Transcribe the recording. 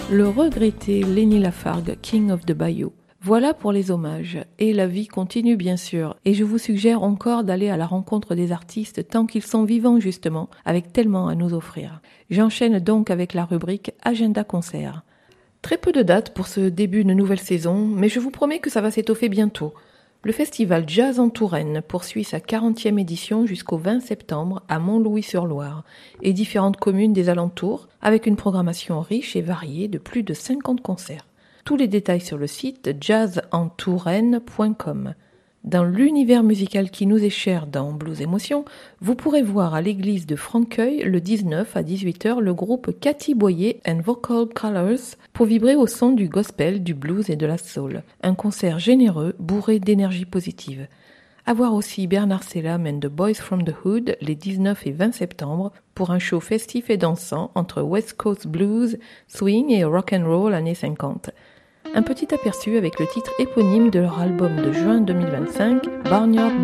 Le regretté Lenny Lafargue, King of the Bayou. Voilà pour les hommages. Et la vie continue bien sûr. Et je vous suggère encore d'aller à la rencontre des artistes tant qu'ils sont vivants justement, avec tellement à nous offrir. J'enchaîne donc avec la rubrique Agenda Concert. Très peu de dates pour ce début de nouvelle saison, mais je vous promets que ça va s'étoffer bientôt. Le festival Jazz en Touraine poursuit sa 40e édition jusqu'au 20 septembre à Montlouis-sur-Loire et différentes communes des alentours avec une programmation riche et variée de plus de 50 concerts. Tous les détails sur le site jazzentouraine.com. Dans l'univers musical qui nous est cher dans Blues Émotion, vous pourrez voir à l'église de Franqueuil le 19 à 18h le groupe Cathy Boyer and Vocal Colors pour vibrer au son du gospel, du blues et de la soul. Un concert généreux, bourré d'énergie positive. À voir aussi Bernard Selam and the Boys from the Hood les 19 et 20 septembre pour un show festif et dansant entre West Coast Blues, swing et rock and roll années 50. Un petit aperçu avec le titre éponyme de leur album de juin 2025, Barnyard